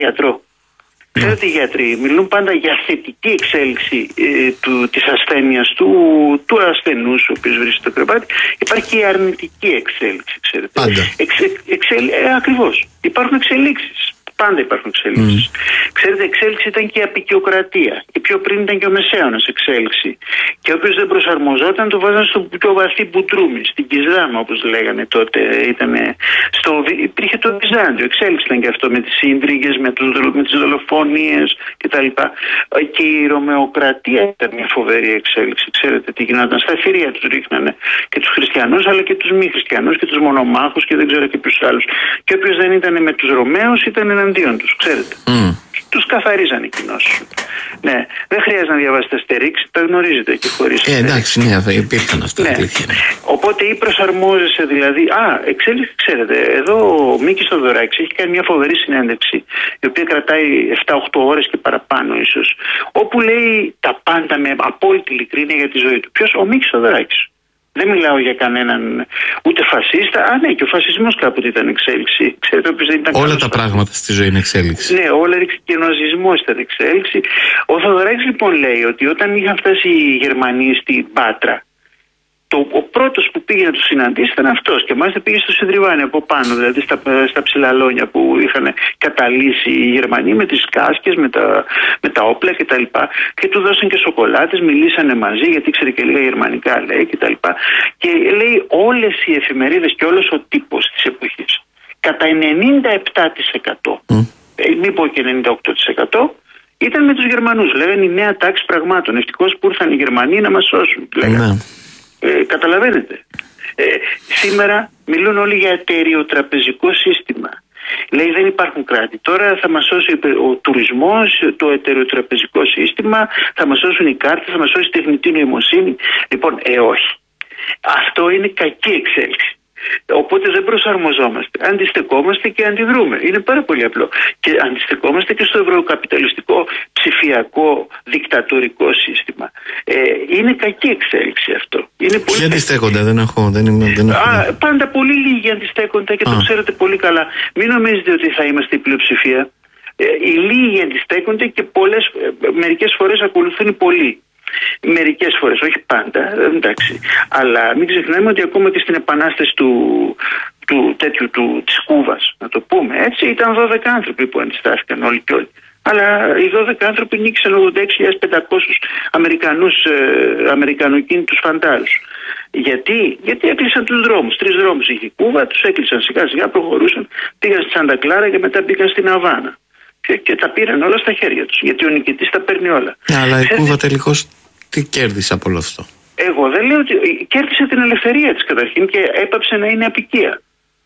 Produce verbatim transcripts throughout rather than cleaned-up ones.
γιατρό. Ξέρετε, οι γιατροί μιλούν πάντα για θετική εξέλιξη ε, του, της ασθένειας του, του ασθενούς ο οποίος βρίσκεται στο κρεβάτι. Υπάρχει και η αρνητική εξέλιξη, ξέρετε. Πάντα. Εξε, εξελ, ε, ακριβώς. Υπάρχουν εξελίξεις. Πάντα υπάρχουν εξέλιξεις. Mm. Ξέρετε, εξέλιξη ήταν και η απικιοκρατία. Και πιο πριν ήταν και ο Μεσαίωνας εξέλιξη. Και όποιος δεν προσαρμοζόταν το βάζαν στο πιο βαθύ μπουτρούμι, στην Κιζάμα όπως λέγανε τότε. Ήτανε στο, υπήρχε το Βυζάντιο. Εξέλιξη ήταν και αυτό με τις ίντριγες, με, με τις δολοφονίες κτλ. Και η Ρωμαιοκρατία ήταν μια φοβερή εξέλιξη. Ξέρετε τι γινόταν. Στα θηρία τους ρίχνανε και τους χριστιανούς αλλά και τους μη χριστιανούς και τους μονομάχους και δεν ξέρω και ποιους άλλους. Και όποιος δεν ήταν με τους Ρωμαίους ήταν εναντίον τους, ξέρετε. Mm. Τους καθαρίζανε κοινώς. Ναι, δεν χρειάζεται να διαβάσετε Αστερίξ, τα γνωρίζετε και χωρίς. Ε, εντάξει, ναι, υπήρχαν αυτά. Ναι. Οπότε ή προσαρμόζεσαι δηλαδή. Α, εξέλιξη, ξέρετε, εδώ ο Μίκης Θοδωράκης έχει κάνει μια φοβερή συνέντευξη, η οποία κρατάει επτά οχτώ ώρες και παραπάνω ίσως, όπου λέει τα πάντα με απόλυτη ειλικρίνεια για τη ζωή του. Ποιος? Ο Μίκης Θοδωράκης. Δεν μιλάω για κανέναν ούτε φασίστα. Α, ναι, και ο φασισμός κάποτε ήταν εξέλιξη. Ξέρετε, δεν ήταν όλα τα πράγματα στη ζωή είναι εξέλιξη. Ναι, όλα και ο ναζισμός ήταν εξέλιξη. Ο Θοδωράκης λοιπόν λέει ότι όταν είχαν φτάσει οι Γερμανοί στην Πάτρα, το, ο πρώτος που πήγε να τους συναντήσει ήταν αυτός. Και μάλιστα πήγε στο Συνδριβάνι από πάνω, δηλαδή στα, στα ψηλαλόνια που είχαν καταλύσει οι Γερμανοί με τις κάσκες, με τα, με τα όπλα κτλ. Και, και του δώσαν και σοκολάτες, μιλήσανε μαζί, γιατί ήξερε και λίγα γερμανικά, λέει κτλ. Και, και λέει όλες οι εφημερίδες και όλος ο τύπος της εποχής, κατά ενενήντα επτά τοις εκατό, mm. ε, μην πω και ενενήντα οκτώ τοις εκατό, ήταν με τους Γερμανούς. Λέγανε η νέα τάξη πραγμάτων. Ευτυχώς που ήρθαν οι Γερμανοί να μας σώσουν. Mm. Ε, καταλαβαίνετε. Ε, σήμερα μιλούν όλοι για εταιρεοτραπεζικό σύστημα. Λέει δεν υπάρχουν κράτη. Τώρα θα μας σώσει ο τουρισμός, το εταιρεοτραπεζικό σύστημα, θα μας σώσουν οι κάρτες, θα μας σώσει η τεχνητή νοημοσύνη. Λοιπόν, ε όχι. Αυτό είναι κακή εξέλιξη. Οπότε δεν προσαρμοζόμαστε. Αντιστεκόμαστε και αντιδρούμε. Είναι πάρα πολύ απλό. Και αντιστεκόμαστε και στο ευρωκαπιταλιστικό ψηφιακό δικτατορικό σύστημα. Ε, είναι κακή εξέλιξη αυτό. Είναι πολύ Ποιοι αντιστέκονται, δεν έχω. Δεν είμαι, δεν έχω... Α, πάντα πολύ λίγοι αντιστέκονται και Α. το ξέρετε πολύ καλά. Μην νομίζετε ότι θα είμαστε η πλειοψηφία. Ε, οι λίγοι αντιστέκονται και πολλές, μερικές φορές ακολουθούν οι πολλοί. Μερικές φορές, όχι πάντα, εντάξει. Αλλά μην ξεχνάμε ότι ακόμα και στην επανάσταση του, του τέτοιου του, της Κούβας, να το πούμε έτσι, ήταν δώδεκα άνθρωποι που αντιστάθηκαν όλοι και όλοι. Αλλά οι δώδεκα άνθρωποι νίκησαν ογδόντα έξι χιλιάδες πεντακόσιους Αμερικανούς, ε, Αμερικανοκίνητους φαντάρους. Γιατί? Γιατί έκλεισαν τους δρόμους. Τρεις δρόμους είχε η Κούβα, τους έκλεισαν σιγά σιγά, προχωρούσαν, πήγαν στη Σάντα Κλάρα και μετά πήγαν στην Αβάνα. Και, και τα πήραν όλα στα χέρια τους. Γιατί ο νικητής τα παίρνει όλα. Ναι, αλλά η Κούβα τελικώς τι κέρδισε από όλο αυτό? Εγώ δεν λέω ότι κέρδισε την ελευθερία της καταρχήν και έπαψε να είναι απικία.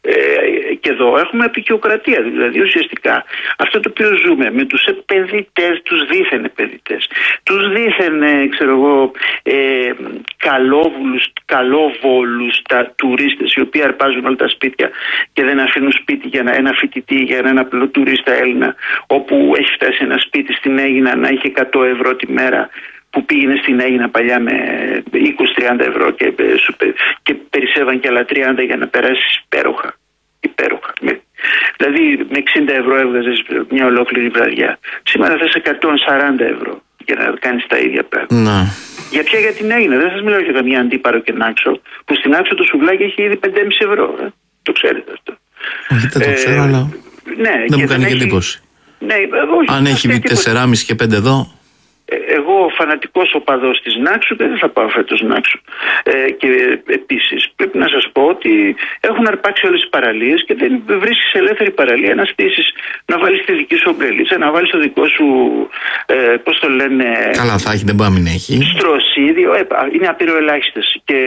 Ε, και εδώ έχουμε απικιοκρατία. Δηλαδή ουσιαστικά αυτό το οποίο ζούμε με τους επενδυτές, τους δίθεν επενδυτές, τους δίθεν ε, ξέρω εγώ ε, καλόβουλους, καλόβολους τα τουρίστες οι οποίοι αρπάζουν όλα τα σπίτια και δεν αφήνουν σπίτι για ένα, ένα φοιτητή, για έναν απλό τουρίστα Έλληνα, όπου έχει φτάσει ένα σπίτι στην Αίγινα να είχε εκατό ευρώ τη μέρα, που πήγαινε στην Αίγινα παλιά με είκοσι με τριάντα ευρώ και, και περισσεύαν και άλλα τριάντα για να περάσεις υπέροχα. υπέροχα. Με, δηλαδή με εξήντα ευρώ έβγαζες μια ολόκληρη βραδιά. Σήμερα θες εκατόν σαράντα ευρώ για να κάνεις τα ίδια πράγματα. Να. Για ποια για την Αίγινα, δεν σας μιλάω για καμία Αντίπαρο και Νάξο, που στην Άξο το σουβλάκι έχει ήδη πέντε κόμμα πέντε ευρώ. Ε. Το ξέρετε αυτό. Όχι, δεν το ξέρω, ε, αλλά ναι, δεν μου κάνει και εντύπωση. Ναι, όχι, αν έχει τέσσερα κόμμα πέντε και πέντε εδώ. Εγώ φανατικός οπαδός της Νάξου και δεν θα πάω φέτος Νάξου. Ε, και επίσης πρέπει να σας πω ότι έχουν αρπάξει όλες τις παραλίες και δεν βρίσκεις ελεύθερη παραλία να στήσεις, να βάλεις τη δική σου ομπρελίτσα, να βάλεις το δικό σου, ε, πώς το λένε... Καλά θα έχει, δεν πάει να έχει. Στροσίδιο, ε, είναι απειροελάχιστες και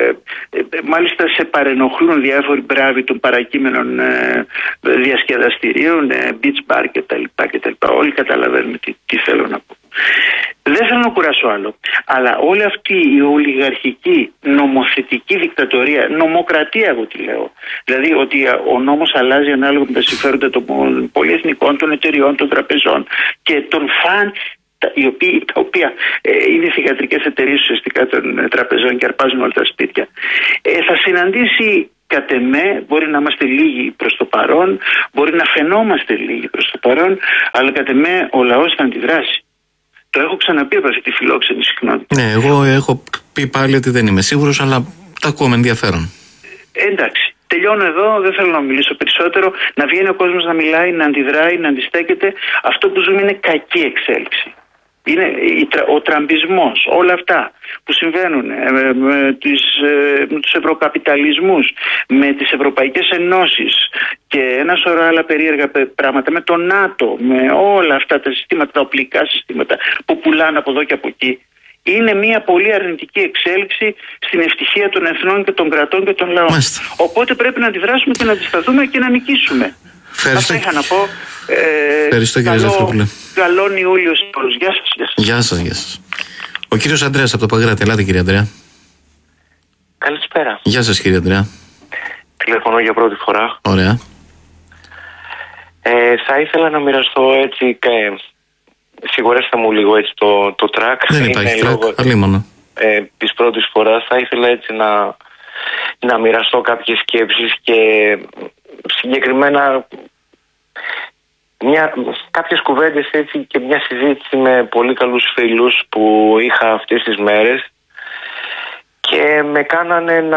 ε, ε, μάλιστα σε παρενοχλούν διάφοροι μπράβοι των παρακείμενων ε, διασκεδαστηρίων, ε, beach bar κτλ. Όλοι καταλαβαίνουμε τι, τι θέλω να πω. Δεν θέλω να κουράσω άλλο, αλλά όλη αυτή η ολιγαρχική νομοθετική δικτατορία, νομοκρατία εγώ τη λέω, δηλαδή ότι ο νόμος αλλάζει ανάλογα με τα συμφέροντα των πολυεθνικών, των εταιριών, των τραπεζών και των φαντ, τα, τα οποία ε, είναι θυγατρικές εταιρείες ουσιαστικά των τραπεζών και αρπάζουν όλα τα σπίτια, ε, θα συναντήσει κατ' εμέ μπορεί να είμαστε λίγοι προς το παρόν, μπορεί να φαινόμαστε λίγοι προς το παρόν, αλλά κατ' εμέ ο λαός θα αντιδράσει. Το έχω ξαναπεί από αυτή τη φιλόξενη συχνότητα. Ναι, εγώ έχω πει πάλι ότι δεν είμαι σίγουρος, αλλά τα ακούω με ενδιαφέρον. Ε, εντάξει. Τελειώνω εδώ, δεν θέλω να μιλήσω περισσότερο. Να βγαίνει ο κόσμος να μιλάει, να αντιδράει, να αντιστέκεται. Αυτό που ζούμε είναι κακή εξέλιξη. Είναι ο τραμπισμός, όλα αυτά που συμβαίνουν με, με, τις, με τους ευρωκαπιταλισμούς, με τις ευρωπαϊκές ενώσεις και ένα σωρό άλλα περίεργα πράγματα, με το ΝΑΤΟ, με όλα αυτά τα συστήματα, τα οπλικά συστήματα που πουλάνε από εδώ και από εκεί. Είναι μια πολύ αρνητική εξέλιξη στην ευτυχία των εθνών και των κρατών και των λαών. Μάλιστα. Οπότε πρέπει να αντιδράσουμε και να αντισταθούμε και να νικήσουμε. Ευχαριστώ. Αυτά είχα να πω. Ε, Ευχαριστώ κύριε Ζαφρόπουλε. Καλόν Ιούλιο σε όλους. Γεια σας, γεια σας. Γεια σας, γεια σας. Ο κύριος Ανδρέας από το Παγκράτη. Ελάτε κύριε Ανδρέα. Καλησπέρα. Γεια σας κύριε Ανδρέα. Τηλεφωνώ για πρώτη φορά. Ωραία. Ε, θα ήθελα να μοιραστώ έτσι και σιγουρέστε μου λίγο έτσι το, το track. Δεν υπάρχει track, αλίμονο. Ε, της πρώτης φοράς θα ήθελα έτσι να, να μοιραστώ κάποιες σκέψεις και συγκεκριμένα μια, κάποιες κουβέντες έτσι και μια συζήτηση με πολύ καλούς φίλους που είχα αυτές τις μέρες και με κάνανε να,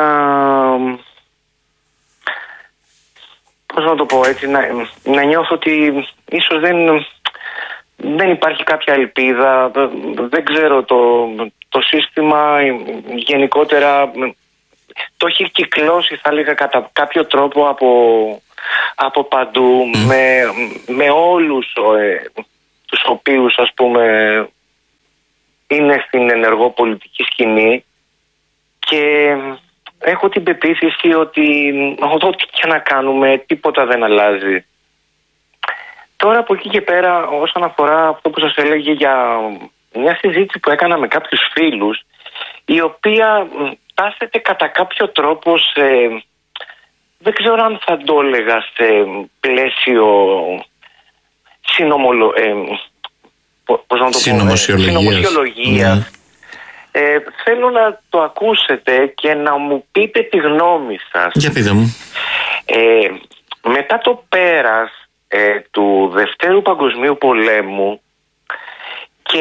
πώς να το πω έτσι, να, να νιώθω ότι ίσως δεν, δεν υπάρχει κάποια ελπίδα, δεν ξέρω, το, το σύστημα γενικότερα το έχει κυκλώσει θα έλεγα κατά κάποιο τρόπο από, από παντού mm. με, με όλους ε, τους οποίους ας πούμε είναι στην ενεργό πολιτική σκηνή και έχω την πεποίθηση ότι ό,τι και να κάνουμε τίποτα δεν αλλάζει. Τώρα από εκεί και πέρα όσον αφορά αυτό που σας έλεγε για μια συζήτηση που έκανα με κάποιους φίλους η οποία τάσσεται κατά κάποιο τρόπο σε, δεν ξέρω αν θα το έλεγα σε πλαίσιο συνομολο, ε, πώς να το συνωμοσιολογίας. πω, ε, συνωμοσιολογίας. Mm. Ε, θέλω να το ακούσετε και να μου πείτε τη γνώμη σας. Για πείτε μου. Ε, μετά το πέρας ε, του Δευτέρου Παγκοσμίου Πολέμου και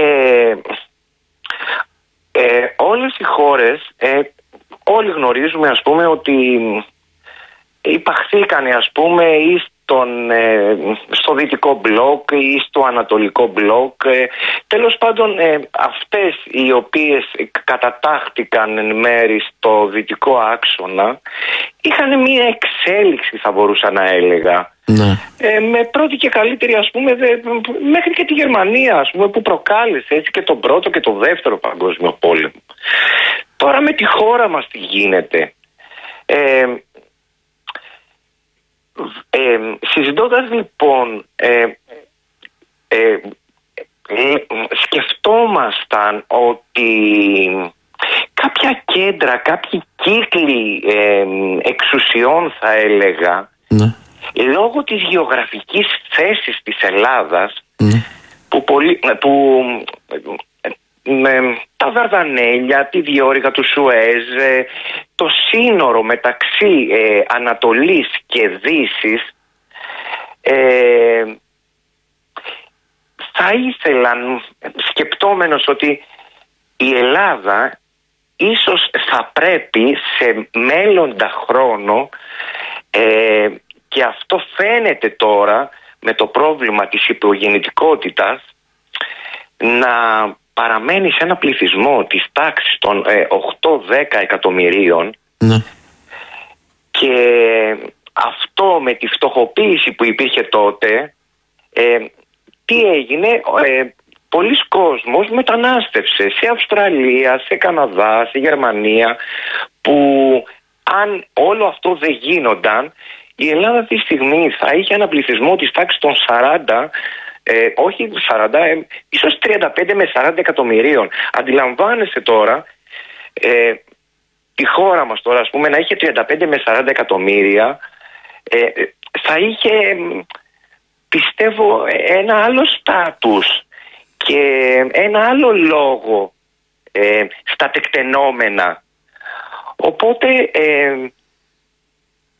ε, όλες οι χώρες, ε, όλοι γνωρίζουμε ας πούμε ότι υπαχθήκανε ας πούμε ή στον, ε, στο δυτικό μπλοκ ή στο ανατολικό μπλοκ. Ε, τέλος πάντων ε, αυτές οι οποίες κατατάχτηκαν εν μέρη στο δυτικό άξονα είχαν μια εξέλιξη θα μπορούσα να έλεγα. Ναι. Ε, με πρώτη και καλύτερη ας πούμε δε, μέχρι και τη Γερμανία ας πούμε που προκάλεσε έτσι και τον πρώτο και το δεύτερο παγκόσμιο πόλεμο. Τώρα με τη χώρα μας τι γίνεται. Ε, ε, συζητώντας λοιπόν ε, ε, ε, σκεφτόμασταν ότι κάποια κέντρα, κάποιοι κύκλοι ε, εξουσιών θα έλεγα ναι. λόγω της γεωγραφικής θέσης της Ελλάδας ναι. που, πολύ, που με τα Δαρδανέλια, τη διόρυγα του Σουέζ, το σύνορο μεταξύ ε, Ανατολής και Δύσης ε, θα ήθελαν σκεπτόμενος ότι η Ελλάδα ίσως θα πρέπει σε μέλλοντα χρόνο ε, και αυτό φαίνεται τώρα με το πρόβλημα της υπογεννητικότητας να παραμένει σε ένα πληθυσμό της τάξης των ε, οκτώ με δέκα εκατομμυρίων ναι. και αυτό με τη φτωχοποίηση που υπήρχε τότε ε, τι έγινε, ε, πολλοί κόσμος μετανάστευσε σε Αυστραλία, σε Καναδά, σε Γερμανία που αν όλο αυτό δεν γίνονταν η Ελλάδα αυτή τη στιγμή θα είχε ένα πληθυσμό της τάξης των σαράντα Ε, όχι σαράντα, ε, ίσως τριάντα πέντε με σαράντα εκατομμυρίων. Αντιλαμβάνεσαι τώρα ε, τη χώρα μας τώρα ας πούμε να είχε τριάντα πέντε με σαράντα εκατομμύρια ε, θα είχε πιστεύω ένα άλλο στάτους και ένα άλλο λόγο ε, στα τεκτενόμενα. Οπότε ε,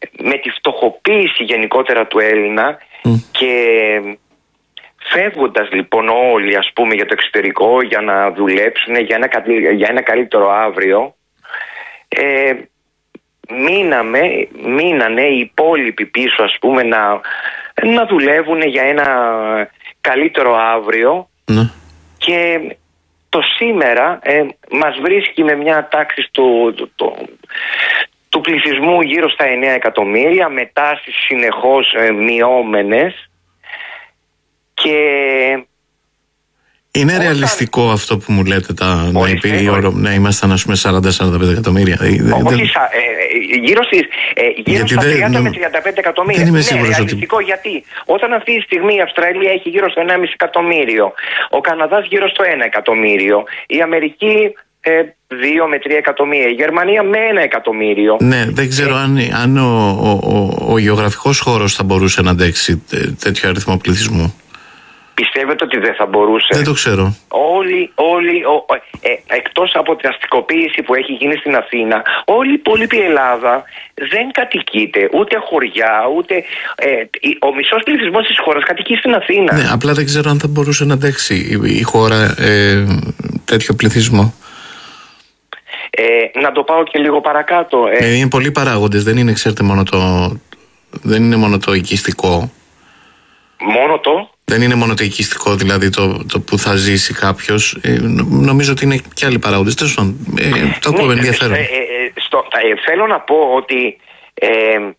με τη φτωχοποίηση γενικότερα του Έλληνα mm. και φεύγοντας λοιπόν όλοι, ας πούμε, για το εξωτερικό για να δουλέψουν για ένα, για ένα καλύτερο αύριο, ε, μείναμε, μείνανε οι υπόλοιποι πίσω, ας πούμε, να, να δουλεύουν για ένα καλύτερο αύριο mm. και το σήμερα ε, μας βρίσκει με μια τάξη του, του, του, του πληθυσμού γύρω στα εννέα εκατομμύρια, με τάσεις συνεχώς ε, μειώμενες. Και είναι όταν... ρεαλιστικό αυτό που μου λέτε, τα, να, υπήρχε, να ήμασταν, ας πούμε, σαράντα με σαράντα πέντε εκατομμύρια? Όχι, δεν... ε, γύρω, στις, ε, γύρω στα τριάντα με τριάντα πέντε εκατομμύρια. Δεν είμαι ναι, σίγουρος ρεαλιστικό ότι... γιατί όταν αυτή τη στιγμή η Αυστραλία έχει γύρω στο ενάμιση εκατομμύριο, ο Καναδάς γύρω στο ένα εκατομμύριο, η Αμερική ε, δύο με τρία εκατομμύρια, η Γερμανία με ένα εκατομμύριο. Ναι, δεν ξέρω ε... αν, αν ο, ο, ο, ο γεωγραφικός χώρος θα μπορούσε να αντέξει τέτοιο αριθμό πληθυσμού. Πιστεύετε ότι δεν θα μπορούσε? Δεν το ξέρω. Όλοι, όλοι ο, ε, εκτός από την αστικοποίηση που έχει γίνει στην Αθήνα, όλη η υπόλοιπη Ελλάδα δεν κατοικείται, ούτε χωριά, ούτε... Ε, ο μισός πληθυσμός της χώρας κατοικεί στην Αθήνα. Ναι, απλά δεν ξέρω αν θα μπορούσε να αντέξει η, η χώρα ε, τέτοιο πληθυσμό. Ε, να το πάω και λίγο παρακάτω. Ε. Ε, είναι πολλοί παράγοντες, δεν είναι, ξέρετε, μόνο το, δεν είναι μόνο το οικιστικό. Μόνο το... Δεν είναι μόνο το οικιστικό, δηλαδή το, το που θα ζήσει κάποιος. Ε, νομίζω ότι είναι και άλλοι παράγοντες. Τέλος πάντων, ε, το ακούω με ενδιαφέρον. Ε, ε, στο, ε, θέλω να πω ότι ε,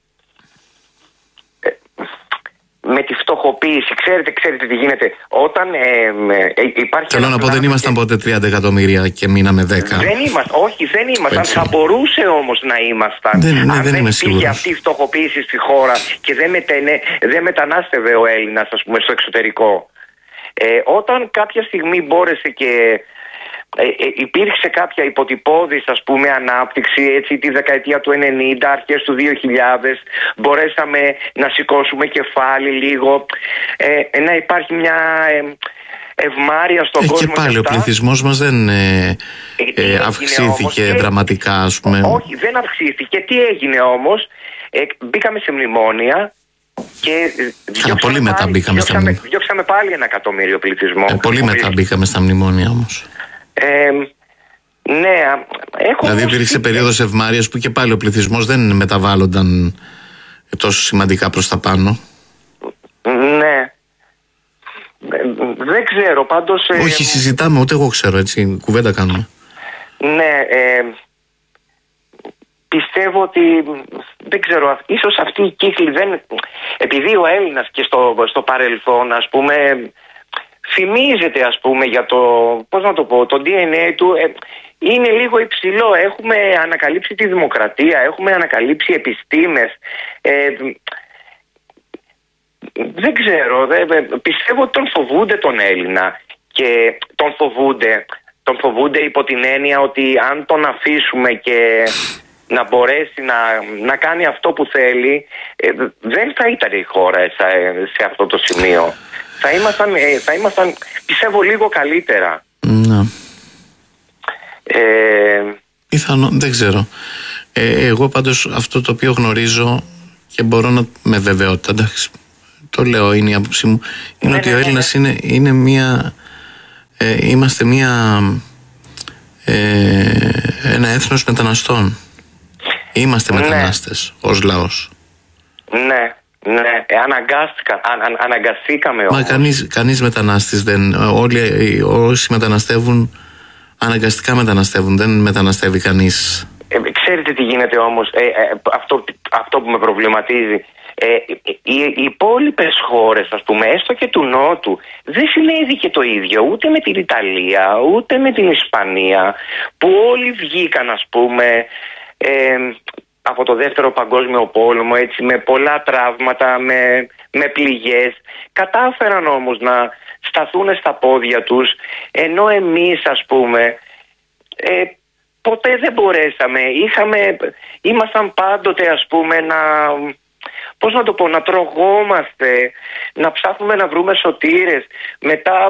ε, με τη φτωχοποίηση, ξέρετε, ξέρετε τι γίνεται. Όταν ε, ε, υπάρχει. Θέλω να πω, δεν ήμασταν και... ποτέ τριάντα εκατομμύρια και μείναμε δέκα. Δεν είμαστε, όχι, δεν ήμασταν. Έτσι. Θα μπορούσε όμως να ήμασταν. Δεν, ναι, αν δεν, δεν υπήρχε αυτή η φτωχοποίηση στη χώρα και δεν, μετενε, δεν μετανάστευε ο Έλληνας, ας πούμε, στο εξωτερικό. Ε, όταν κάποια στιγμή μπόρεσε και ε, ε, υπήρξε κάποια υποτυπώδης, ας πούμε, ανάπτυξη, έτσι, τη δεκαετία του ενενήντα, αρχές του δύο χιλιάδες, μπορέσαμε να σηκώσουμε κεφάλι λίγο, ε, να υπάρχει μια ε, ευμάρεια στον ε, κόσμο. Και πάλι και ο πληθυσμός μας δεν ε, ε, ε, αυξήθηκε όμως, δραματικά, ας πούμε. Όχι, δεν αυξήθηκε. Τι έγινε όμως? Ε, μπήκαμε σε μνημόνια και Καλά, πολύ μετά πάλι, μπήκαμε διώξαμε, στα μνημόνια. Διώξαμε πάλι ένα εκατομμύριο πληθυσμό. Ε, πολύ μετά μπήκαμε στα μνημόνια όμως. Ε, ναι, έχω... Δηλαδή υπήρξε περίοδος ευμάρειας που και πάλι ο πληθυσμός δεν μεταβάλλονταν τόσο σημαντικά προς τα πάνω. Ναι. Δεν ξέρω, πάντως... Όχι, ε, συζητάμε, ούτε εγώ ξέρω, έτσι, κουβέντα κάνουμε. Ναι, ε, πιστεύω ότι, δεν ξέρω, ίσως αυτή η κύκλη δεν... Επειδή ο Έλληνας και στο, στο παρελθόν, ας πούμε, φημίζεται, ας πούμε, για το, πώς να το πω, το ντι εν έι του, ε, είναι λίγο υψηλό. Έχουμε ανακαλύψει τη δημοκρατία, έχουμε ανακαλύψει επιστήμες. Ε, δεν ξέρω, δε, πιστεύω ότι τον φοβούνται τον Έλληνα και τον φοβούνται, τον φοβούνται υπό την έννοια ότι αν τον αφήσουμε και να μπορέσει να, να κάνει αυτό που θέλει, ε, δεν θα ήταν η χώρα σε, σε αυτό το σημείο. Θα ήμασταν, ε, θα ήμασταν, πιστεύω, λίγο καλύτερα. Ναι. Ε, Πιθανό, δεν ξέρω. Ε, εγώ πάντως αυτό το οποίο γνωρίζω και μπορώ να με βεβαιότητα, εντάξει, το λέω, είναι η άποψή μου, είναι ναι, ότι ναι, ο Έλληνας ναι, ναι. είναι, είναι μια, ε, είμαστε μια, ε, ένα έθνος μεταναστών. Είμαστε ναι. μετανάστες ως λαός. Ναι. Ναι, ε, αναγκάστηκα, αν, αν, αναγκαστήκαμε όμως. Μα κανείς, κανείς μετανάστης δεν, όλοι όσοι μεταναστεύουν αναγκαστικά μεταναστεύουν, δεν μεταναστεύει κανείς. Ε, ξέρετε τι γίνεται όμως, ε, ε, αυτό, αυτό που με προβληματίζει, ε, οι, οι υπόλοιπες χώρες, ας πούμε, έστω και του Νότου, δεν συνέβη και το ίδιο ούτε με την Ιταλία, ούτε με την Ισπανία, που όλοι βγήκαν, ας πούμε, ε, από το δεύτερο παγκόσμιο πόλεμο, έτσι, με πολλά τραύματα, με, με πληγές. Κατάφεραν όμως να σταθούν στα πόδια τους, ενώ εμείς, ας πούμε, ε, ποτέ δεν μπορέσαμε. Είχαμε, ήμασταν πάντοτε, ας πούμε, να, πώς να το πω, να τρογόμαστε, να ψάχνουμε να βρούμε σωτήρες. Μετά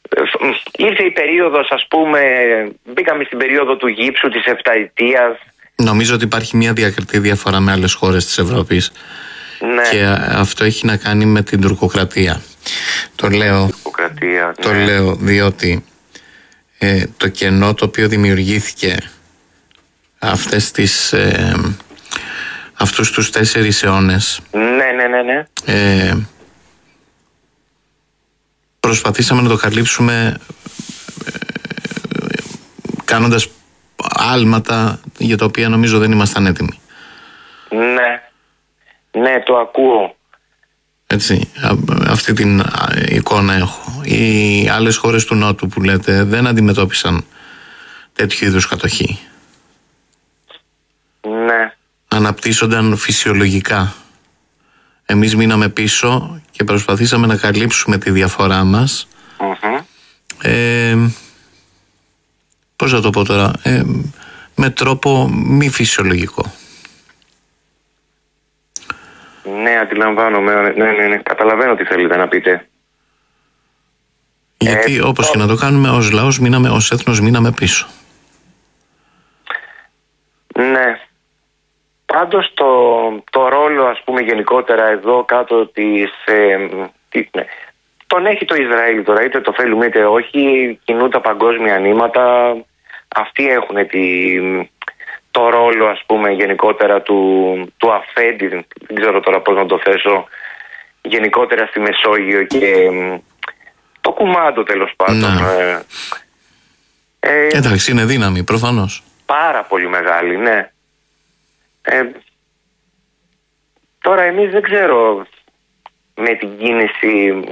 ήρθε η περίοδος, ας πούμε, μπήκαμε στην περίοδο του γύψου της επταετίας, Νομίζω ότι υπάρχει μια διακριτή διαφορά με άλλες χώρες της Ευρώπης. Ναι. Και αυτό έχει να κάνει με την τουρκοκρατία. Το λέω, τουρκοκρατία, το ναι. λέω διότι ε, το κενό το οποίο δημιουργήθηκε αυτές τις, ε, αυτούς τους τέσσερις αιώνες, Ναι, ναι, ναι, ναι. ε, προσπαθήσαμε να το καλύψουμε ε, κάνοντας άλματα για τα οποία νομίζω δεν ήμασταν έτοιμοι. Ναι, ναι, το ακούω. Έτσι, αυτή την εικόνα έχω. Οι άλλες χώρες του Νότου που λέτε δεν αντιμετώπισαν τέτοιου είδους κατοχή. Ναι. Αναπτύσσονταν φυσιολογικά. Εμείς μείναμε πίσω και προσπαθήσαμε να καλύψουμε τη διαφορά μας. Mm-hmm. Ε, πώς να το πω τώρα, ε, με τρόπο μη φυσιολογικό. Ναι, αντιλαμβάνομαι. Ναι, ναι, ναι. Καταλαβαίνω τι θέλετε να πείτε. Γιατί ε, όπως το... και να το κάνουμε, ως λαός μείναμε, ως έθνος μείναμε πίσω. Ναι. Πάντως το, το ρόλο, ας πούμε, γενικότερα εδώ κάτω της... Ε, τι, ναι. Τον έχει το Ισραήλ τώρα, είτε το θέλουμε είτε όχι, κινούν τα παγκόσμια νήματα. Αυτοί έχουν τη, το ρόλο, ας πούμε, γενικότερα του, του αφέντη, δεν ξέρω τώρα πώς να το θέσω, γενικότερα στη Μεσόγειο και το κουμάντο, τέλος πάντων. Ναι. Ε, Εντάξει, είναι δύναμη, προφανώς. Πάρα πολύ μεγάλη, ναι. Ε, τώρα εμείς δεν ξέρω με την κίνηση,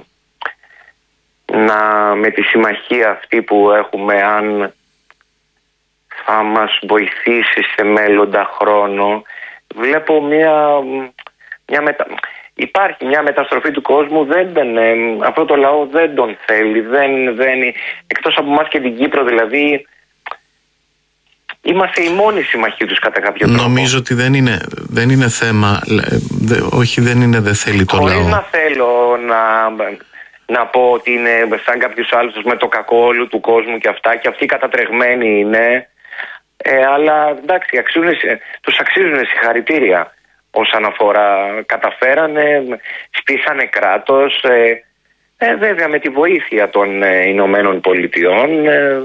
να, με τη συμμαχία αυτή που έχουμε, αν θα μας βοηθήσει σε μέλλοντα χρόνο. Βλέπω μια, μια μετα... υπάρχει μια μεταστροφή του κόσμου, δεν, δεν, αυτό το λαό δεν τον θέλει, δεν, δεν, εκτός από εμάς και την Κύπρο δηλαδή. Είμαστε οι μόνοι συμμαχοί τους κατά κάποιο τρόπο. Νομίζω ότι δεν είναι, δεν είναι θέμα, δε, όχι δεν είναι δεν θέλει το Χωρίς λαό. να θέλω να, να πω ότι είναι σαν κάποιους άλλους με το κακό όλου του κόσμου και αυτά, και αυτοί κατατρεγμένοι είναι, ε, αλλά εντάξει, αξίζουν, τους αξίζουν συγχαρητήρια όσον αφορά, καταφέρανε, στήσανε κράτος, ε, ε, βέβαια με τη βοήθεια των ε, Ηνωμένων Πολιτειών. Ε,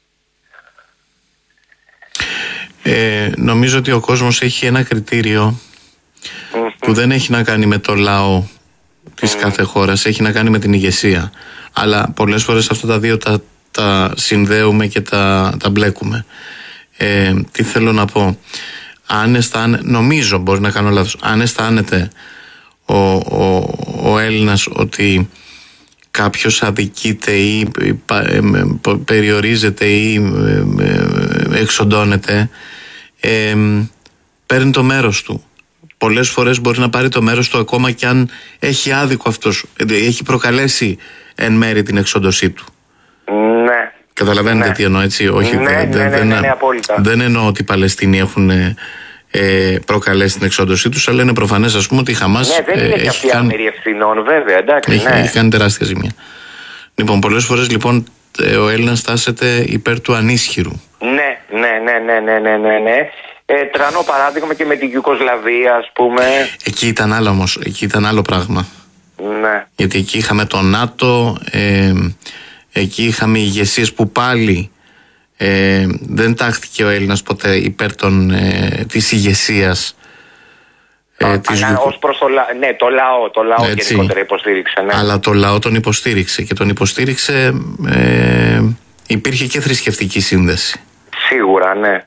Ε, νομίζω ότι ο κόσμος έχει ένα κριτήριο mm-hmm. που δεν έχει να κάνει με το λαό της mm. κάθε χώρας, έχει να κάνει με την ηγεσία. Αλλά πολλές φορές αυτά τα δύο τα, τα συνδέουμε και τα, τα μπλέκουμε. Ε, τι θέλω να πω, αν αισθάνε, νομίζω, μπορεί να κάνω λάθος, αν αισθάνεται ο, ο, ο Έλληνας ότι κάποιος αδικείται ή περιορίζεται ή εξοντώνεται, ε, παίρνει το μέρος του. Πολλές φορές μπορεί να πάρει το μέρος του ακόμα και αν έχει άδικο αυτός, έχει προκαλέσει εν μέρη την εξόντωσή του. Ναι. Καταλαβαίνετε ναι. τι εννοώ, έτσι? Όχι, ναι, δεν, ναι, ναι, ναι, ναι, απόλυτα. Δεν εννοώ ότι οι Παλαιστίνοι έχουν ε, προκαλέσει την εξόντωσή τους, αλλά είναι προφανές, ας πούμε, ότι η Χαμάς ναι, δεν είναι ε, και αυτή άμερη ευθυνών, βέβαια, εντάξει, έχει, ναι. έχει κάνει τεράστια ζημία. Λοιπόν, πολλές φορές λοιπόν ο Έλληνας στάσεται υπέρ του ανίσχυρου. Ναι, ναι, ναι, ναι, ναι, ναι, ναι, ναι. Ε, τρανό παράδειγμα και με την Ιουγκοσλαβία, ας πούμε. Εκεί ήταν άλλο όμως, εκεί ήταν άλλο πράγμα. Ναι. Γιατί εκεί είχαμε το ΝΑΤΟ, ε, εκεί είχαμε ηγεσίες που πάλι ε, δεν τάχθηκε ο Έλληνας ποτέ υπέρ των, ε, της ηγεσίας. Ε, της... Α, ως προς το, λα... ναι, το λαό, το λαό γενικότερα υποστήριξε. Ναι. Αλλά το λαό τον υποστήριξε και τον υποστήριξε, ε, υπήρχε και θρησκευτική σύνδεση. Σίγουρα, ναι.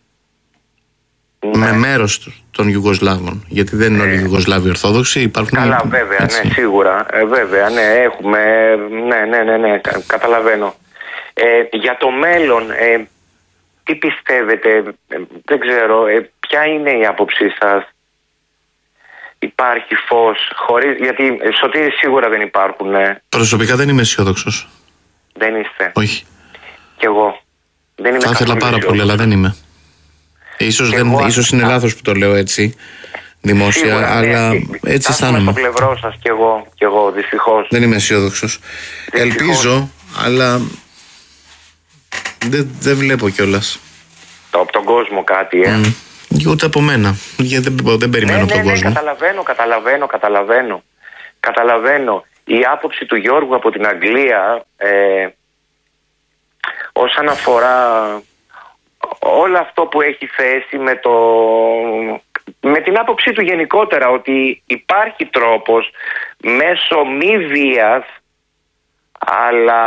Με ναι. μέρος των Ιουγκοσλάβων. Γιατί δεν είναι όλοι οι Ιουγκοσλάβοι Ορθόδοξοι, υπάρχουν. Καλά, βέβαια, έτσι. ναι, σίγουρα. Ε, βέβαια, ναι, έχουμε. Ναι, ναι, ναι, ναι, καταλαβαίνω. Ε, για το μέλλον, ε, τι πιστεύετε, ε, δεν ξέρω, ε, ποια είναι η άποψή σας? Υπάρχει φως, χωρίς, γιατί σωτήρες σίγουρα δεν υπάρχουν. Ναι. Προσωπικά δεν είμαι αισιόδοξος. Δεν είστε? Όχι. Κι εγώ. Δεν είμαι. Θα ήθελα πάρα πολύ, αλλά δεν είμαι. Ίσως, δεν, εγώ, ίσως είναι α... λάθος που το λέω έτσι δημόσια, σίγουρα, αλλά ναι, έτσι αισθάνομαι. Είμαι στο πλευρό σας κι εγώ, κι εγώ, δυστυχώς. Δεν είμαι αισιόδοξος. Ελπίζω, αλλά δεν, δεν βλέπω κιόλας. Το, από τον κόσμο κάτι, ε. Mm. Ούτε από μένα. Γιατί δεν, δεν περιμένω ναι, από τον ναι, κόσμο. Ναι, καταλαβαίνω, καταλαβαίνω, καταλαβαίνω. Καταλαβαίνω. Η άποψη του Γιώργου από την Αγγλία ε, όσον αφορά όλο αυτό που έχει θέσει με, το, με την άποψή του γενικότερα, ότι υπάρχει τρόπος μέσω μη βίας, αλλά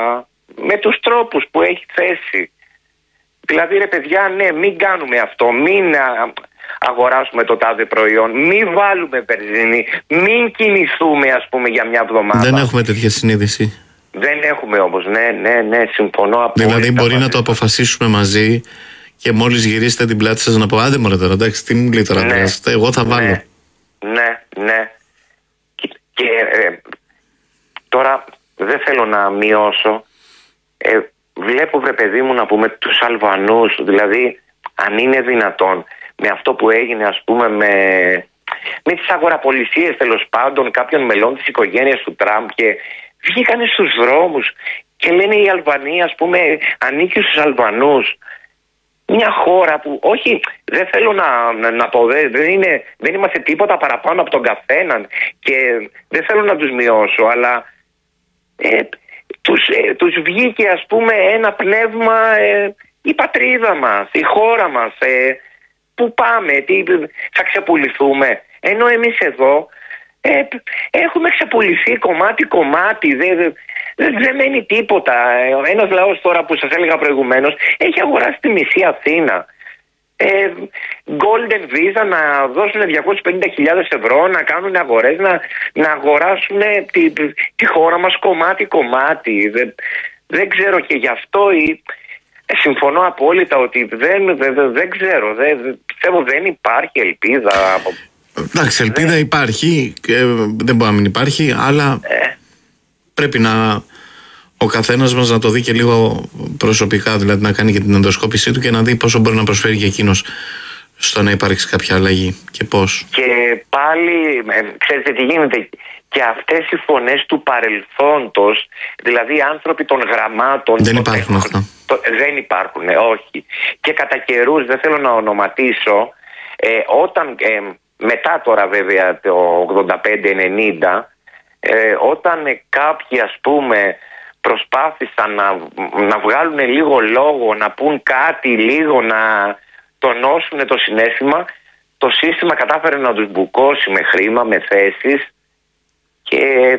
με τους τρόπους που έχει θέσει. Δηλαδή ρε παιδιά, ναι, μην κάνουμε αυτό, μην αγοράσουμε το τάδε προϊόν, μην βάλουμε βενζίνη, μην κινηθούμε ας πούμε για μια εβδομάδα. Δεν έχουμε τέτοια συνείδηση. Δεν έχουμε όμως, ναι, ναι, ναι, συμφωνώ απόλυτα. Δηλαδή μπορεί να το αποφασίσουμε μαζί και μόλις γυρίσετε την πλάτη σας να πω άντε μωρέ τώρα, εντάξει, τι μου λέει τώρα, ναι, εγώ θα βάλω. Ναι, ναι, ναι. Και, και ε, τώρα δεν θέλω να μειώσω, ε, βλέπω βρε παιδί μου να πούμε τους Αλβανούς, δηλαδή αν είναι δυνατόν με αυτό που έγινε ας πούμε με, με τις αγοραπολισίες τέλος πάντων κάποιων μελών της οικογένειας του Τραμπ και βγήκανε στους δρόμους και λένε η Αλβανία ας πούμε ανήκει στους Αλβανούς. Μια χώρα που όχι, δεν θέλω να, να, να πω, δεν, είναι, δεν είμαστε τίποτα παραπάνω από τον καθέναν και δεν θέλω να τους μειώσω, αλλά ε, τους, ε, τους βγήκε ας πούμε ένα πνεύμα ε, η πατρίδα μας, η χώρα μας, ε, που πάμε, τι, θα ξεπουληθούμε, ενώ εμείς εδώ ε, έχουμε ξεπουληθεί κομμάτι-κομμάτι, δεν δεν δε μένει τίποτα. Ένας λαός τώρα που σας έλεγα προηγουμένως έχει αγοράσει τη μισή Αθήνα. Ε, Golden Visa να δώσουν διακόσιες πενήντα χιλιάδες ευρώ, να κάνουν αγορές, να, να αγοράσουν τη, τη χώρα μας κομμάτι-κομμάτι. Δεν, δεν ξέρω και γι' αυτό η, ε, συμφωνώ απόλυτα ότι δεν, δεν, δεν, δεν ξέρω, δεν, πιστεύω δεν υπάρχει ελπίδα. Εντάξει, ελπίδα δεν... υπάρχει, ε, δεν μπορεί να μην υπάρχει, αλλά... Ε. Πρέπει να ο καθένας μας να το δει και λίγο προσωπικά, δηλαδή να κάνει και την ενδοσκόπησή του και να δει πόσο μπορεί να προσφέρει και εκείνος στο να υπάρξει κάποια αλλαγή και πώς. Και πάλι, ξέρετε τι γίνεται, και αυτές οι φωνές του παρελθόντος, δηλαδή οι άνθρωποι των γραμμάτων... Δεν υπάρχουν αυτά. Το, δεν υπάρχουν, όχι. Και κατά καιρούς, δεν θέλω να ονοματίσω, ε, όταν, ε, μετά τώρα βέβαια το ογδόντα πέντε ενενήντα, Ε, όταν ε, κάποιοι ας πούμε προσπάθησαν να, να βγάλουν λίγο λόγο, να πούν κάτι λίγο, να τονώσουν το συναίσθημα, το σύστημα κατάφερε να τους μπουκώσει με χρήμα, με θέσεις και,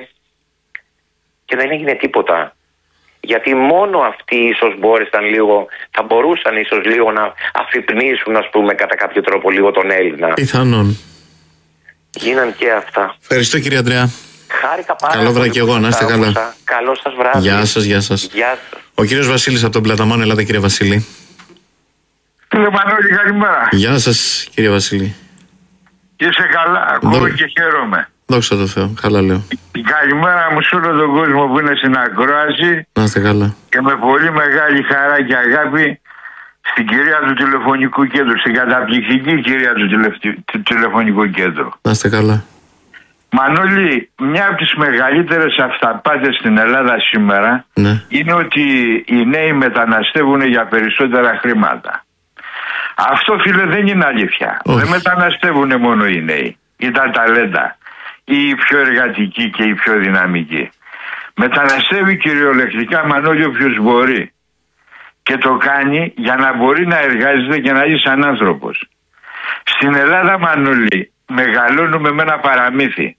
και δεν έγινε τίποτα. Γιατί μόνο αυτοί ίσως μπόρεσαν λίγο, θα μπορούσαν ίσως λίγο να αφυπνίσουν ας πούμε κατά κάποιο τρόπο λίγο τον Έλληνα. Πιθανόν. Γίναν και αυτά. Ευχαριστώ κύριε Ανδρέα. Χάρηκα πάρα καλό βράδυ και εγώ, να είστε καλά. Καλό σας βράδυ. Γεια σας, γεια σας. Γεια σας. Ο κύριος Βασίλης από τον Πλαταμόνο, ελάτε κύριε Βασίλη. Κύριε Μανώλη, καλημέρα. Γεια σας κύριε Βασίλη. Είσαι καλά, ακούω Δο... και χαίρομαι. Δόξα τω Θεώ, καλά λέω. Καλημέρα μου σε όλο τον κόσμο που είναι στην ακρόαση. Να είστε καλά. Και με πολύ μεγάλη χαρά και αγάπη στην κυρία του τηλεφωνικού κέντρου, στην καταπληκτική κυρία του, τηλεφ... του τηλεφωνικού κέντρου. Να είστε καλά. Μανώλη, μια από τις μεγαλύτερες αυταπάτες στην Ελλάδα σήμερα, ναι, είναι ότι οι νέοι μεταναστεύουν για περισσότερα χρήματα. Αυτό φίλε δεν είναι αλήθεια. Όχι. Δεν μεταναστεύουν μόνο οι νέοι ή τα ταλέντα ή οι πιο εργατικοί και οι πιο δυναμικοί. Μεταναστεύει κυριολεκτικά, Μανώλη, όποιος μπορεί. Και το κάνει για να μπορεί να εργάζεται και να ζει σαν άνθρωπος. Στην Ελλάδα, Μανώλη, μεγαλώνουμε με ένα παραμύθι.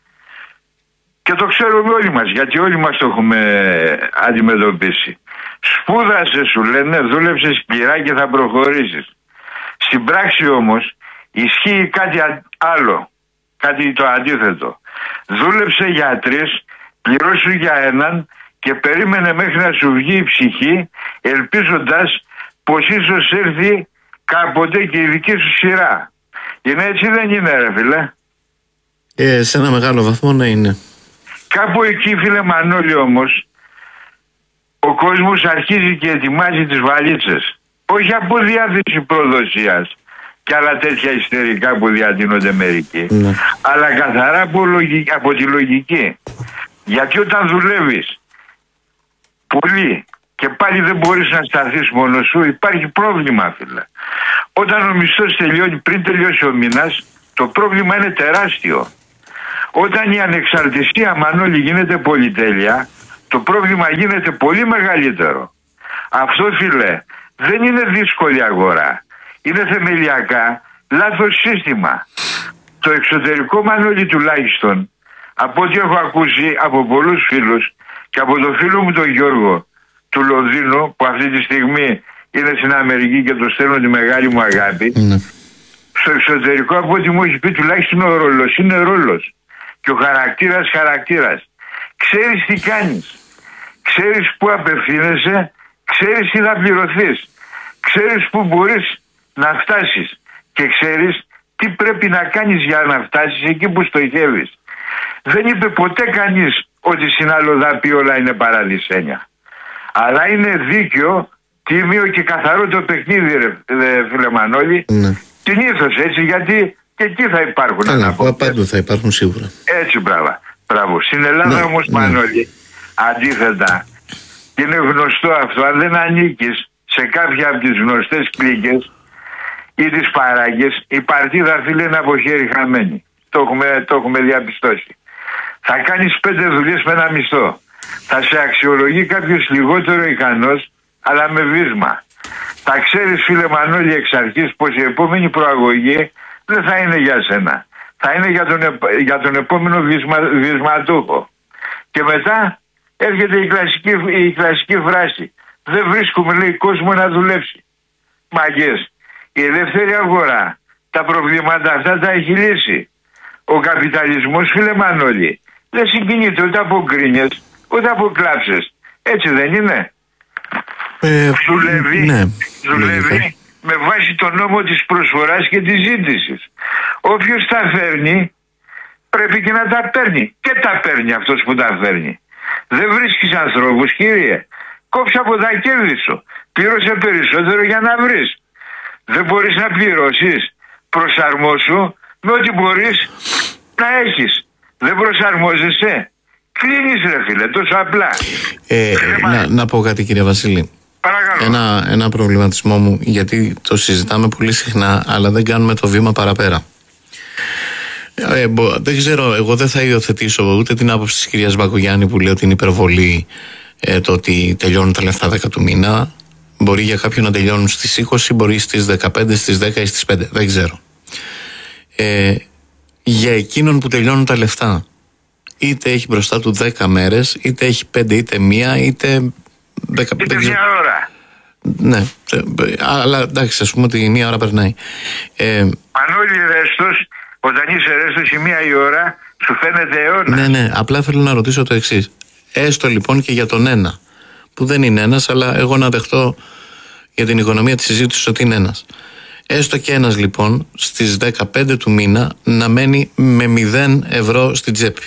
Και το ξέρουμε όλοι μας, γιατί όλοι μας το έχουμε αντιμετωπίσει. Σπούδασε, σου λένε, δούλεψε σκληρά και θα προχωρήσεις. Στην πράξη όμως ισχύει κάτι άλλο, κάτι το αντίθετο. Δούλεψε για τρεις, πληρώσου για έναν και περίμενε μέχρι να σου βγει η ψυχή, ελπίζοντας πως ίσως έρθει κάποτε και η δική σου σειρά. Είναι έτσι, δεν είναι ρε φίλε? Ε, σε ένα μεγάλο βαθμό να είναι. Κάπου εκεί, φίλε Μανώλη, όμως ο κόσμος αρχίζει και ετοιμάζει τις βαλίτσες. Όχι από διάθεση προδοσίας και άλλα τέτοια ιστερικά που διατείνονται μερικοί, ναι, αλλά καθαρά από, λογική, από τη λογική. Γιατί όταν δουλεύεις πολύ και πάλι δεν μπορείς να σταθείς μόνος σου, υπάρχει πρόβλημα, φίλε. Όταν ο μισθός τελειώνει πριν τελειώσει ο μήνας, το πρόβλημα είναι τεράστιο. Όταν η ανεξαρτησία, Μανώλη, γίνεται πολυτέλεια, το πρόβλημα γίνεται πολύ μεγαλύτερο. Αυτό, φίλε, δεν είναι δύσκολη αγορά. Είναι θεμελιακά λάθος σύστημα. Το εξωτερικό, Μανώλη, τουλάχιστον, από ό,τι έχω ακούσει από πολλούς φίλους και από τον φίλο μου τον Γιώργο του Λονδίνου, που αυτή τη στιγμή είναι στην Αμερική και το στέλνω τη μεγάλη μου αγάπη, mm. στο εξωτερικό, από ό,τι μου έχει πει, τουλάχιστον ο ρόλος είναι ρόλος και ο χαρακτήρας χαρακτήρας. Ξέρεις τι κάνεις, ξέρεις πού απευθύνεσαι, ξέρεις τι θα πληρωθείς, ξέρεις πού μπορείς να φτάσεις και ξέρεις τι πρέπει να κάνεις για να φτάσεις εκεί που στοχεύεις. Δεν είπε ποτέ κανείς ότι στην αλλοδαπή όλα είναι παραδεισένια. Αλλά είναι δίκαιο, τίμιο και καθαρό το παιχνίδι, ρε, ρε φίλε Μανώλη. Ναι. Συνήθως έτσι, γιατί και εκεί θα υπάρχουν. Καλά, παντού θα υπάρχουν σίγουρα. Έτσι, μπράβο. μπράβο. Στην Ελλάδα, ναι, όμως, ναι, Μανώλη, αντίθετα, και είναι γνωστό αυτό, αν δεν ανήκεις σε κάποια από τις γνωστές κλίκες ή τις παράγκες, η παρτίδα, φίλε, είναι από χέρι χαμένη. Το έχουμε, το έχουμε διαπιστώσει. Θα κάνεις πέντε δουλειές με ένα μισθό. Θα σε αξιολογεί κάποιος λιγότερο ικανός, αλλά με βίσμα. Θα ξέρεις, φίλε Μανώλη, εξ αρχής πως η επόμενη προαγωγή δεν θα είναι για σένα. Θα είναι για τον, για τον επόμενο βίσμα, βισματούχο. Και μετά έρχεται η κλασική, η κλασική φράση. Δεν βρίσκουμε, λέει, κόσμο να δουλέψει. Μαγκές. Η ελεύθερη αγορά τα προβλήματα αυτά τα έχει λύσει. Ο καπιταλισμός, φίλε Μανώλη, δεν συγκινείται ούτε από γκρίνιες, ούτε από κλάψες. Έτσι δεν είναι? Ε, δουλεύει, ναι, δουλεύει με βάση τον νόμο της προσφοράς και της ζήτησης. Όποιος τα φέρνει πρέπει και να τα παίρνει. Και τα παίρνει αυτός που τα φέρνει. Δεν βρίσκεις ανθρώπους, κύριε. Κόψε από τα κέρδη σου. Πλήρωσε περισσότερο για να βρεις. Δεν μπορείς να πληρώσεις. Προσαρμόσου με ό,τι μπορείς να έχεις. Δεν προσαρμόζεσαι. Κλείνεις, ρε φίλε, τόσο απλά. Ε, να, να πω κάτι, κύριε Βασίλη. Παρακαλώ. Ένα, ένα προβληματισμό μου, γιατί το συζητάμε πολύ συχνά, αλλά δεν κάνουμε το βήμα παραπέρα. Ε, μπο, δεν ξέρω, εγώ δεν θα υιοθετήσω ούτε την άποψη της κυρίας Μπακογιάννη που λέει ότι είναι υπερβολή ε, το ότι τελειώνουν τα λεφτά δέκα του μήνα. Μπορεί για κάποιον να τελειώνουν στις είκοσι, μπορεί στις δεκαπέντε, στις δέκα ή στις πέντε. Δεν ξέρω. Ε, για εκείνον που τελειώνουν τα λεφτά, είτε έχει μπροστά του δέκα μέρες, είτε έχει πέντε, είτε μία, είτε δεκαπέντε. Είτε μία ώρα. Ναι, αλλά εντάξει, ας πούμε ότι η μία ώρα περνάει. Ε, Μανώλη, ρέστος, όταν είσαι ρέστος η μία η ώρα, σου φαίνεται αιώνα. Ναι, ναι, απλά θέλω να ρωτήσω το εξής. Έστω λοιπόν και για τον ένα, που δεν είναι ένας, αλλά εγώ να δεχτώ για την οικονομία της συζήτησης ότι είναι ένας. Έστω και ένας λοιπόν στις δεκαπέντε του μήνα να μένει με μηδέν ευρώ στην τσέπη.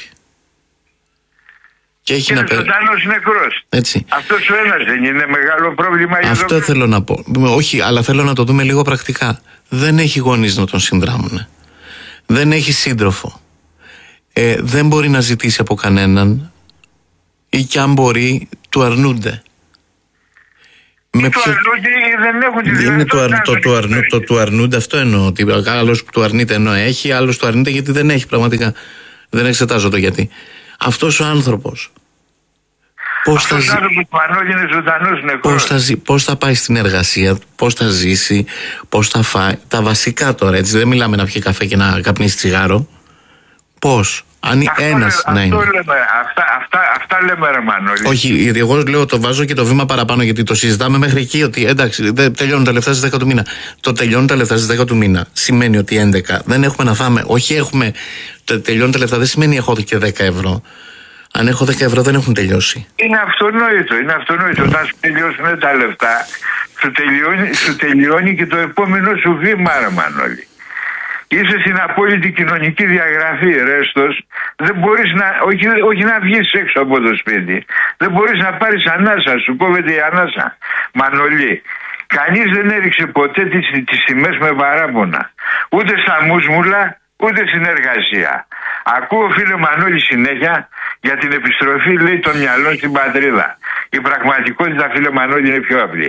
Και έχει είναι να παίρνει. ζωντανός νεκρός. Έτσι. Αυτός ο ένας δεν είναι μεγάλο πρόβλημα για Αυτό το... θέλω να πω. Όχι, αλλά θέλω να το δούμε λίγο πρακτικά. Δεν έχει γονείς να τον συνδράμουν. Δεν έχει σύντροφο. Ε, δεν μπορεί να ζητήσει από κανέναν, ή κι αν μπορεί, του αρνούνται. Με του ποιο... αρνούνται ή δεν έχουν τη δυνατότητα. Είναι το, αρ... το, το, αρνου... το του αρνούνται, αυτό εννοώ. Ότι άλλος που του αρνείται ενώ έχει, άλλος του αρνείται γιατί δεν έχει πραγματικά. Δεν εξετάζω το γιατί. Αυτός ο άνθρωπος πώς θα, ζει... πώς, θα ζει... πώς θα πάει στην εργασία, πώς θα ζήσει, πώς θα φάει. Τα βασικά τώρα, έτσι. Δεν μιλάμε να πιει καφέ και να καπνίσει τσιγάρο. Πώς. Αν αυτό ένας λέ, να είναι. Αυτό λέμε, αυτά, αυτά, αυτά λέμε, ρε Μανώλη. Όχι, γιατί εγώ λέω το βάζω και το βήμα παραπάνω, γιατί το συζητάμε μέχρι εκεί. Ότι εντάξει, δεν τελειώνουν τα λεφτά στις δέκα του μήνα. Το τελειώνουν τα λεφτά στις δέκα του μήνα σημαίνει ότι έντεκα δεν έχουμε να φάμε. Όχι, έχουμε. Το τελειώνουν τα λεφτά δεν σημαίνει έχω και δέκα ευρώ. Αν έχω δέκα ευρώ δεν έχουν τελειώσει. Είναι αυτονόητο. Είναι αυτονόητο. Όταν σου τελειώσουν τα λεφτά, σου τελειώνει, σου τελειώνει και το επόμενο σου βήμα, ρε Μανώλη. Είσαι στην απόλυτη κοινωνική διαγραφή, ρέστος. Δεν μπορείς να, όχι, όχι να βγεις έξω από το σπίτι. Δεν μπορείς να πάρεις ανάσα, σου κόβεται η ανάσα. Μανώλη, κανείς δεν έριξε ποτέ τις, τις τιμές με παράπονα. Ούτε στα μουσμουλα, ούτε στην εργασία. Ακούω, φίλε Μανώλη, συνέχεια για την επιστροφή, λέει, των μυαλών στην πατρίδα. Η πραγματικότητα, φίλε Μανώλη, είναι πιο απλή.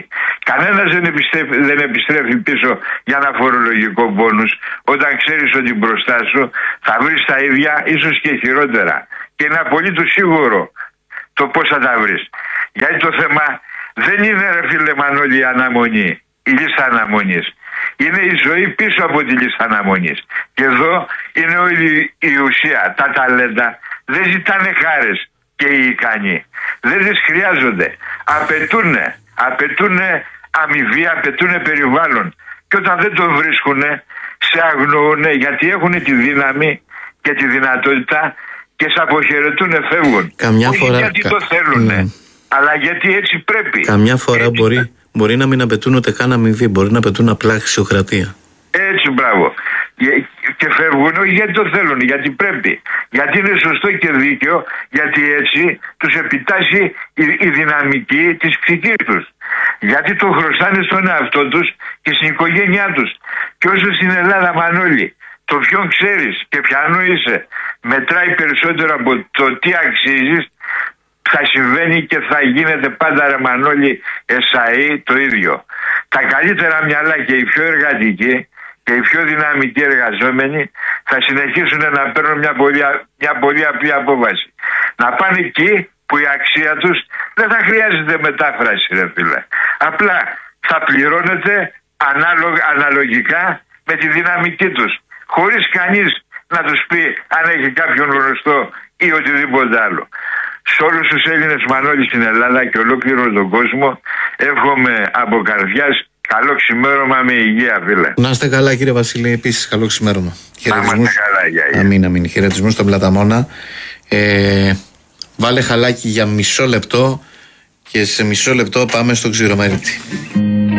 Κανένας δεν επιστρέφει, δεν επιστρέφει πίσω για ένα φορολογικό μπόνους όταν ξέρεις ότι μπροστά σου θα βρεις τα ίδια, ίσως και χειρότερα. Και είναι απολύτως σίγουρο το πώς θα τα βρεις. Γιατί το θέμα δεν είναι, ρε φίλε Μανώλη, η αναμονή, η λίστα αναμονής. Είναι η ζωή πίσω από τη λίστα αναμονής. Και εδώ είναι όλη η ουσία. Τα ταλέντα δεν ζητάνε χάρες και οι ικανοί. Δεν τις χρειάζονται. Απαιτούνε, απαιτούνε αμοιβή, απαιτούνε περιβάλλον. Και όταν δεν το βρίσκουνε, σε αγνοούνε, γιατί έχουν τη δύναμη και τη δυνατότητα και σε αποχαιρετούνε, φεύγουν. Καμιά Όχι φορά... γιατί το θέλουνε, ναι. Αλλά γιατί έτσι πρέπει. Καμιά φορά έτσι... μπορεί, μπορεί να μην απαιτούν ούτε καν αμοιβή, μπορεί να απαιτούν απλά αξιοκρατία. Έτσι, μπράβο. Και φεύγουν όχι γιατί το θέλουν, γιατί πρέπει. Γιατί είναι σωστό και δίκαιο, γιατί έτσι τους επιτάσσει η, η δυναμική της ψυχής τους. Γιατί το χρωστάνε στον εαυτό τους και στην οικογένειά τους. Και όσο στην Ελλάδα, Μανώλη, το ποιον ξέρεις και ποιανού είσαι, μετράει περισσότερο από το τι αξίζεις, θα συμβαίνει και θα γίνεται πάντα, ρε Μανώλη, εσαΐ το ίδιο. Τα καλύτερα μυαλά και οι πιο εργατικοί και οι πιο δυναμικοί εργαζόμενοι θα συνεχίσουν να παίρνουν μια πολύ, μια πολύ απλή απόβαση. Να πάνε εκεί που η αξία τους δεν θα χρειάζεται μετάφραση, ρε φίλε. Απλά θα πληρώνεται ανάλογα, αναλογικά με τη δυναμική τους. Χωρίς κανείς να τους πει αν έχει κάποιον γνωστό ή οτιδήποτε άλλο. Σε όλους τους Έλληνες, Μανώλη, στην Ελλάδα και ολόκληρο τον κόσμο, εύχομαι από καρδιάς καλό ξημέρωμα με υγεία, φίλε. Να είστε καλά, κύριε Βασίλη, επίσης καλό ξημέρωμα. Να είστε καλά, γεια, γεια. Αμήν, αμήν. Χαιρετισμούς στον Πλαταμόνα. Ε, βάλε χαλάκι για μισό λεπτό και σε μισό λεπτό πάμε στο Ξηρομέριτη.